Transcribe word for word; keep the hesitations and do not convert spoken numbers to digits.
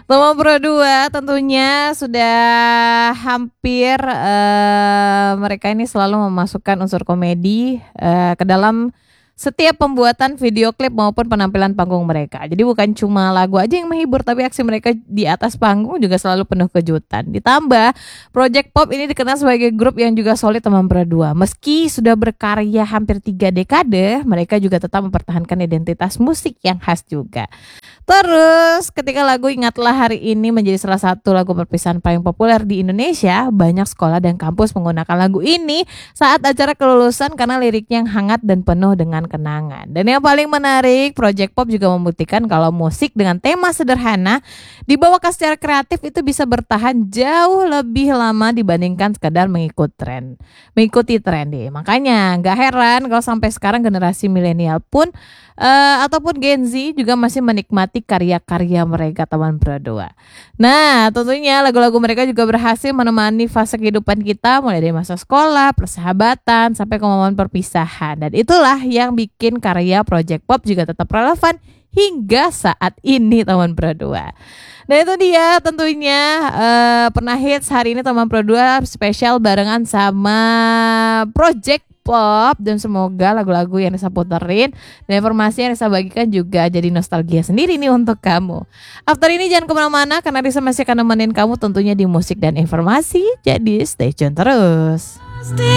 Teman Pro dua tentunya sudah hampir uh, mereka ini selalu memasukkan unsur komedi uh, ke dalam setiap pembuatan video klip maupun penampilan panggung mereka. Jadi bukan cuma lagu aja yang menghibur, tapi aksi mereka di atas panggung juga selalu penuh kejutan. Ditambah, Project Pop ini dikenal sebagai grup yang juga solid Teman Pro dua. Meski sudah berkarya hampir tiga dekade, mereka juga tetap mempertahankan identitas musik yang khas juga. Terus ketika lagu Ingatlah Hari Ini menjadi salah satu lagu perpisahan paling populer di Indonesia, banyak sekolah dan kampus menggunakan lagu ini saat acara kelulusan karena liriknya yang hangat dan penuh dengan kenangan. Dan yang paling menarik, Project Pop juga membuktikan kalau musik dengan tema sederhana dibawakan secara kreatif itu bisa bertahan jauh lebih lama dibandingkan sekadar mengikut tren, mengikuti tren deh. Makanya gak heran kalau sampai sekarang generasi milenial pun Uh, ataupun Gen Z juga masih menikmati karya-karya mereka Teman Pro dua. Nah, tentunya lagu-lagu mereka juga berhasil menemani fase kehidupan kita mulai dari masa sekolah, persahabatan, sampai ke momen perpisahan. Dan itulah yang bikin karya Project Pop juga tetap relevan hingga saat ini Teman Pro dua. Nah itu dia tentunya uh, pernah hits hari ini Teman Pro dua spesial barengan sama Project Pop, dan semoga lagu-lagu yang Nisa puterin dan informasi yang Nisa bagikan juga jadi nostalgia sendiri nih untuk kamu. After ini jangan kemana-mana karena Nisa masih akan nemenin kamu tentunya di musik dan informasi, jadi stay tune terus.